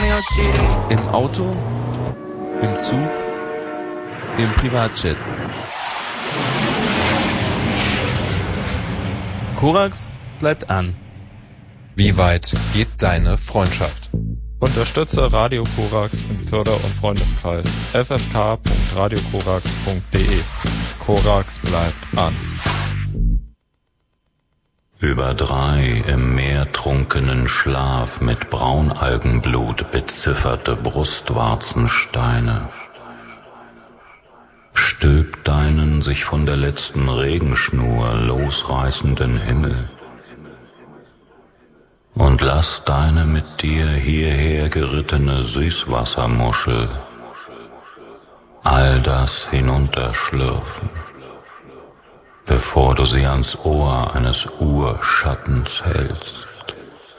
Im Auto, im Zug, im Privatjet. Korax bleibt an. Wie weit geht deine Freundschaft? Unterstütze Radio Korax im Förder- und Freundeskreis ffk.radiokorax.de. Korax bleibt an. Über 3 im Meer trunkenen Schlaf mit Braunalgenblut bezifferte Brustwarzensteine. Stülp deinen sich von der letzten Regenschnur losreißenden Himmel und lass deine mit dir hierher gerittene Süßwassermuschel all das hinunterschlürfen, bevor du sie ans Ohr eines Urschattens hältst.